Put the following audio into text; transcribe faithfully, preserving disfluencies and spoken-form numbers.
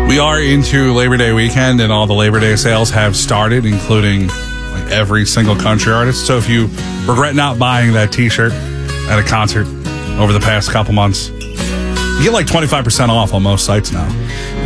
We are into Labor Day weekend, and all the Labor Day sales have started, including like every single country artist. So if you regret not buying that T-shirt at a concert over the past couple months, you get like twenty-five percent off on most sites now.